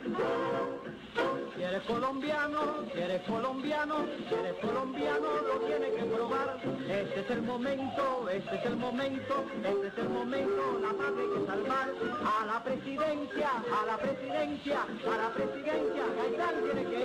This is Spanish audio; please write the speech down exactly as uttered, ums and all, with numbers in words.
Si eres colombiano, si eres colombiano, si eres colombiano, lo tienes que probar. Este es el momento, este es el momento, este es el momento, la patria hay que salvar. A la presidencia, a la presidencia, a la presidencia, Gaitán tiene que